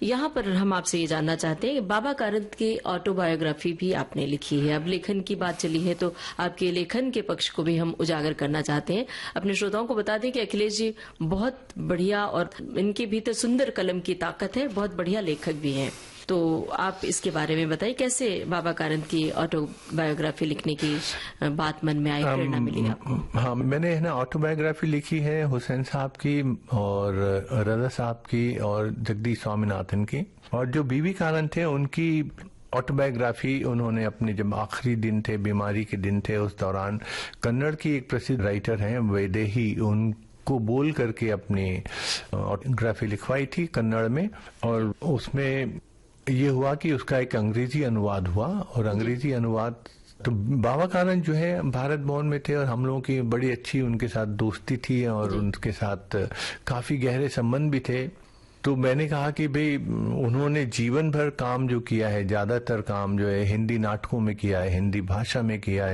यहाँ पर हम आपसे ये जानना चाहते हैं कि बाबा कारंत की ऑटोबायोग्राफी भी आपने लिखी है। अब लेखन की बात चली है तो आपके लेखन के पक्ष को भी हम उजागर करना चाहते हैं। अपने श्रोताओं को बता दें कि अखिलेश जी बहुत बढ़िया और इनके भीतर सुंदर कलम की ताकत है, बहुत बढ़िया लेखक भी हैं। तो आप इसके बारे में बताइए, कैसे बाबा कारंत की ऑटोबायोग्राफी लिखने की बात मन में आई, प्रेरणा मिली आपको? हाँ, मैंने है ना ऑटोबायोग्राफी लिखी है हुसैन साहब की और रजा साहब की और जगदीश स्वामीनाथन की। और जो बीबी कारंत थे उनकी ऑटोबायोग्राफी उन्होंने अपने जब आखिरी दिन थे, बीमारी के दिन थे, उस दौरान कन्नड़ की एक प्रसिद्ध राइटर हैं वैदेही, को बोल करके अपनी ऑटोग्राफी लिखवाई थी कन्नड़ में। और उसमें ये हुआ कि उसका एक अंग्रेजी अनुवाद हुआ और अंग्रेजी अनुवाद तो बाबा कारंत जो है भारत भवन में थे और हम लोगों की बड़ी अच्छी उनके साथ दोस्ती थी और उनके साथ काफी गहरे संबंध भी थे। तो मैंने कहा कि भाई उन्होंने जीवन भर काम जो किया है, ज्यादातर काम जो है हिंदी नाटकों में किया है, हिंदी भाषा में किया है।